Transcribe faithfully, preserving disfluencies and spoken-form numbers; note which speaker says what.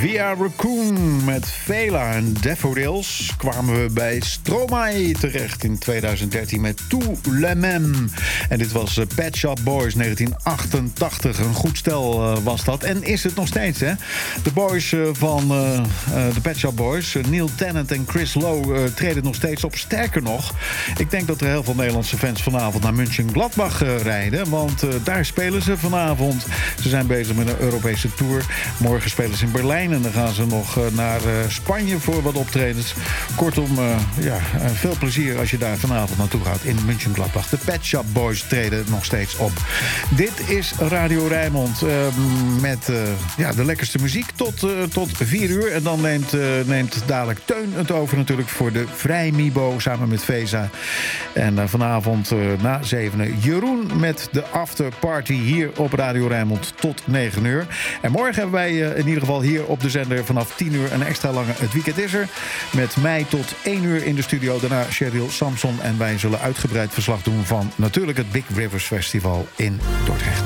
Speaker 1: Via Raccoon met Vela en Daffodils kwamen we bij Stromae terecht in tweeduizend dertien met Tout le même. En dit was uh, Pet Shop Boys negentien achtentachtig. Een goed stel uh, was dat. En is het nog steeds, hè? De boys uh, van uh, uh, de Pet Shop Boys, uh, Neil Tennant en Chris Lowe, uh, treden nog steeds op. Sterker nog, ik denk dat er heel veel Nederlandse fans vanavond naar Mönchengladbach uh, rijden. Want uh, daar spelen ze vanavond. Ze zijn bezig met een Europese tour. Morgen spelen ze in Berlijn en dan gaan ze nog uh, naar uh, Spanje voor wat optredens. Kortom, uh, ja, uh, veel plezier als je daar vanavond naartoe gaat in Mönchengladbach. De Pet Shop Boys treden nog steeds op. Dit is Radio Rijnmond uh, met uh, ja, de lekkerste muziek tot, uh, tot vier uur. En dan neemt, uh, neemt dadelijk Teun het over natuurlijk voor de Vrijmibo samen met Vesa. En uh, vanavond uh, na zevenen Jeroen met de afterparty hier op Radio Rijnmond tot negen uur. En morgen hebben wij uh, in ieder geval hier op de zender vanaf tien uur een extra lange Het Weekend is er. Met mij tot één uur in de studio. Daarna Cheryl Samson en wij zullen uitgebreid verslag doen van natuurlijk het Big Rivers Festival in Dordrecht.